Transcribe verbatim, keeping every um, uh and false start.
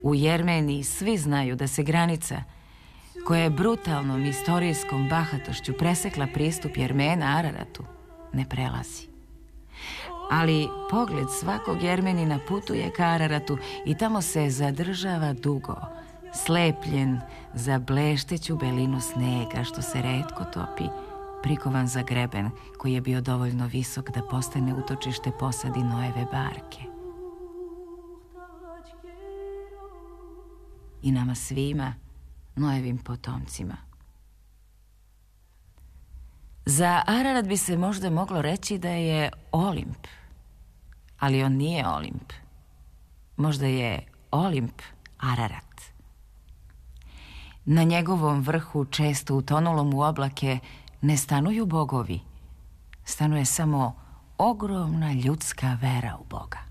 U Jermeniji svi znaju da se granica koja je brutalnom istorijskom bahatošću presekla pristup Jermena Araratu ne prelazi. Ali pogled svakog Jermenina putuje ka Araratu i tamo se zadržava dugo, slepljen za blešteću belinu snega što se retko topi, prikovan za greben koji je bio dovoljno visok da postane utočište posadi Noeve barke. I nama svima, Noevim potomcima. Za Ararat bi se možda moglo reći da je Olimp, ali on nije Olimp. Možda je Olimp Ararat. Na njegovom vrhu, često utonulom u oblake, ne stanuju bogovi. Stanuje samo ogromna ljudska vera u Boga.